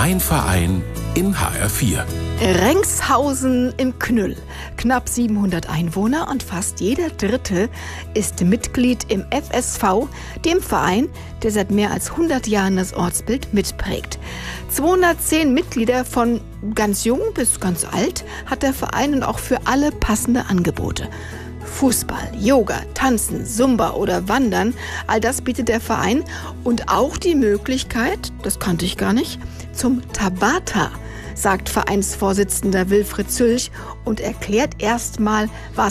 Ein Verein in HR4. Rengshausen im Knüll. Knapp 700 Einwohner und fast jeder Dritte ist Mitglied im FSV, dem Verein, der seit mehr als 100 Jahren das Ortsbild mitprägt. 210 Mitglieder von ganz jung bis ganz alt hat der Verein und auch für alle passende Angebote. Fußball, Yoga, Tanzen, Zumba oder Wandern, all das bietet der Verein und auch die Möglichkeit, das kannte ich gar nicht, zum Tabata, sagt Vereinsvorsitzender Wilfried Zülch und erklärt erstmal, was